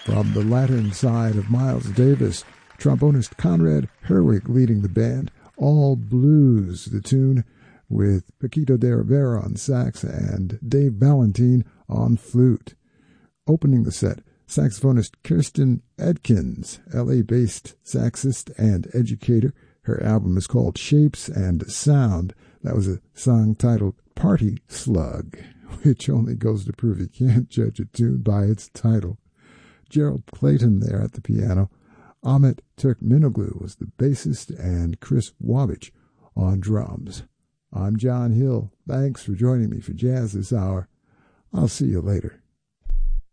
From the Latin side of Miles Davis, trombonist Conrad Herwig leading the band. All Blues, the tune, with Paquito de Rivera on sax and Dave Valentine on flute. Opening the set, saxophonist Kirsten Adkins, LA-based saxist and educator. Her album is called Shapes and Sound. That was a song titled Party Slug, which only goes to prove you can't judge a tune by its title. Gerald Clayton there at the piano. Ahmet Turkmenoglu was the bassist, and Chris Wabich on drums. I'm John Hill. Thanks for joining me for Jazz this hour. I'll see you later.